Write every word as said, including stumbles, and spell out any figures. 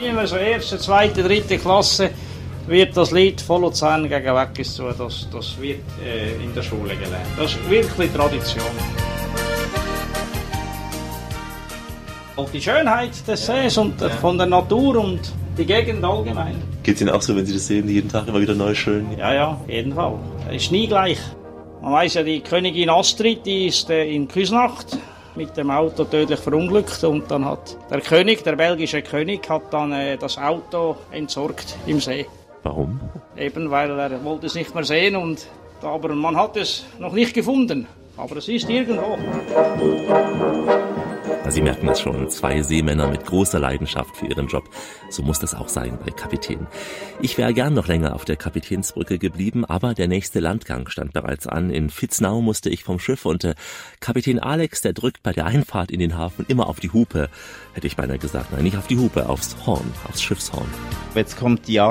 Also erste, zweite, dritte Klasse wird das Lied von Luzern gegen Weggis zu, das, das wird äh, in der Schule gelernt. Das ist wirklich Tradition. Und die Schönheit des Sees und ja. von der Natur und die Gegend allgemein. Geht es Ihnen auch so, wenn Sie das sehen, jeden Tag immer wieder neu schön? Ja, ja, auf jeden Fall. Es ist nie gleich. Man weiß ja, die Königin Astrid, die ist äh, in Küsnacht mit dem Auto tödlich verunglückt und dann hat der König, der belgische König, hat dann äh, das Auto entsorgt im See. Warum? Eben, weil er wollte es nicht mehr sehen und aber man hat es noch nicht gefunden. Aber es ist irgendwo. Sie merken es schon, zwei Seemänner mit großer Leidenschaft für ihren Job. So muss das auch sein bei Kapitän. Ich wäre gern noch länger auf der Kapitänsbrücke geblieben, aber der nächste Landgang stand bereits an. In Vitznau musste ich vom Schiff und äh, Kapitän Alex, der drückt bei der Einfahrt in den Hafen immer auf die Hupe. Hätte ich beinahe gesagt, nein, nicht auf die Hupe, aufs Horn, aufs Schiffshorn. Jetzt kommt die